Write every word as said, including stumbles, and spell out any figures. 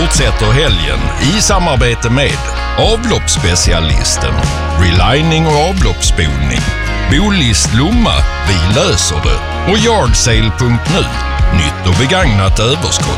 förutsätter helgen i samarbete med avloppsspecialisten, relining och avloppsspolning, Bolist Lomma, vi löser det, och Yardsale punkt nu, nytt och begagnat överskott.